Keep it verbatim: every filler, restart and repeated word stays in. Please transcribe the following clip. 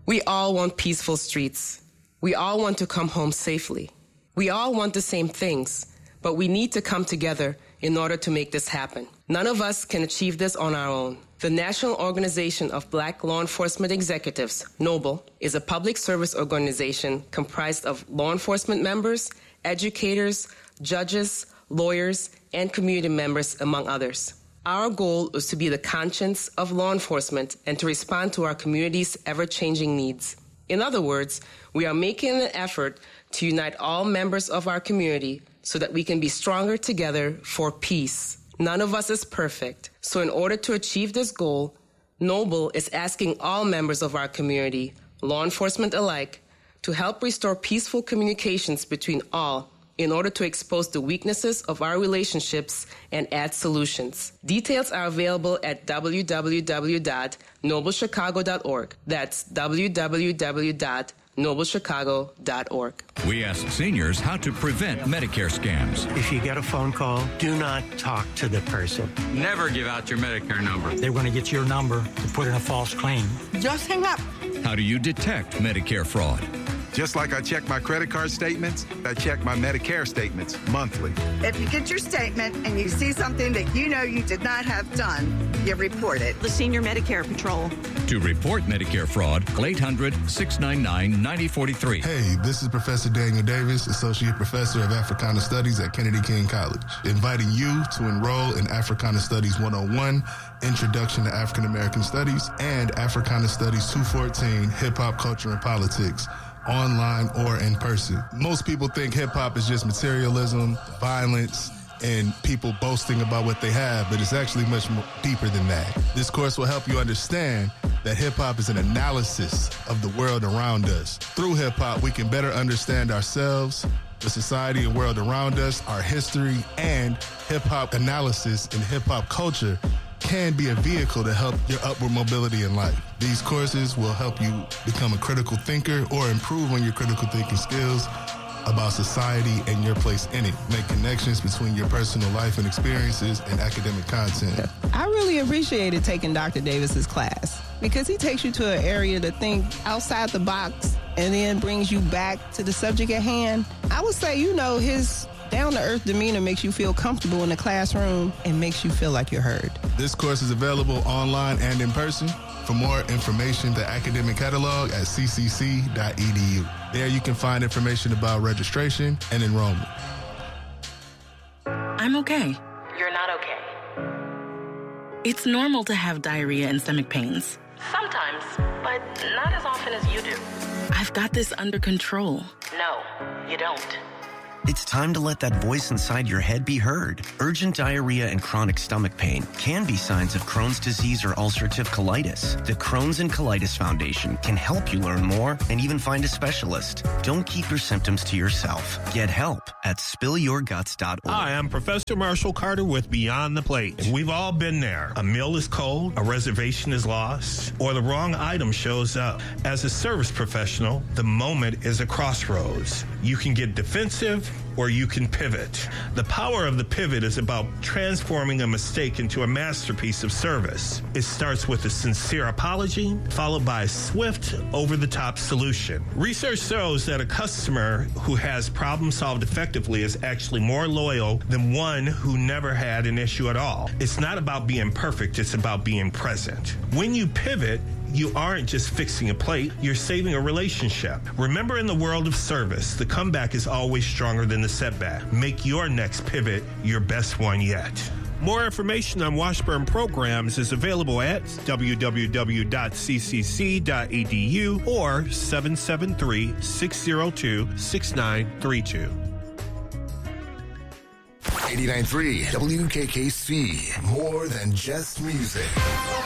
We all want peaceful streets. We all want to come home safely. We all want the same things, but we need to come together in order to make this happen. None of us can achieve this on our own. The National Organization of Black Law Enforcement Executives, NOBLE, is a public service organization comprised of law enforcement members, educators, judges, lawyers, and community members, among others. Our goal is to be the conscience of law enforcement and to respond to our community's ever-changing needs. In other words, we are making an effort to unite all members of our community so that we can be stronger together for peace. None of us is perfect, so in order to achieve this goal, NOBLE is asking all members of our community, law enforcement alike, to help restore peaceful communications between all in order to expose the weaknesses of our relationships and add solutions. Details are available at w w w dot noble chicago dot org. That's w w w dot noble chicago dot org. We ask seniors how to prevent Medicare scams. If you get a phone call, do not talk to the person. Never give out your Medicare number. They're going to get your number to put in a false claim. Just hang up. How do you detect Medicare fraud? Just like I check my credit card statements, I check my Medicare statements monthly. If you get your statement and you see something that you know you did not have done, you report it. The Senior Medicare Patrol. To report Medicare fraud, call eight hundred, six nine nine, nine zero four three. Hey, this is Professor Daniel Davis, Associate Professor of Africana Studies at Kennedy King College, inviting you to enroll in Africana Studies one oh one, Introduction to African American Studies, and Africana Studies two fourteen, Hip Hop, Culture, and Politics, online or in person. Most people think hip-hop is just materialism, violence, and people boasting about what they have, but it's actually much more deeper than that. This course will help you understand that hip-hop is an analysis of the world around us. Through hip-hop, we can better understand ourselves, the society and world around us, our history, and hip-hop analysis and hip-hop culture can be a vehicle to help your upward mobility in life. These courses will help you become a critical thinker or improve on your critical thinking skills about society and your place in it. Make connections between your personal life and experiences and academic content. I really appreciated taking Doctor Davis's class because he takes you to an area to think outside the box and then brings you back to the subject at hand. I would say, you know, his down-to-earth demeanor makes you feel comfortable in the classroom and makes you feel like you're heard. This course is available online and in person. For more information, the academic catalog at c c c dot e d u. There you can find information about registration and enrollment. I'm okay. You're not okay. It's normal to have diarrhea and stomach pains. Sometimes, but not as often as you do. I've got this under control. No, you don't. It's time to let that voice inside your head be heard. Urgent diarrhea and chronic stomach pain can be signs of Crohn's disease or ulcerative colitis. The Crohn's and Colitis Foundation can help you learn more and even find a specialist. Don't keep your symptoms to yourself. Get help at spill your guts dot org. Hi, I'm Professor Marshall Carter with Beyond the Plate. We've all been there. A meal is cold, a reservation is lost, or the wrong item shows up. As a service professional, the moment is a crossroads. You can get defensive, or you can pivot. The power of the pivot is about transforming a mistake into a masterpiece of service. It starts with a sincere apology, followed by a swift, over-the-top solution. Research shows that a customer who has problem solved effectively is actually more loyal than one who never had an issue at all. It's not about being perfect, it's about being present. When you pivot, you aren't just fixing a plate, you're saving a relationship. Remember, in the world of service, the comeback is always stronger than the setback. Make your next pivot your best one yet. More information on Washburn programs is available at w w w dot c c c dot e d u or seven seven three, six zero two, six nine three two. eighty-nine point three W K K C, more than just music.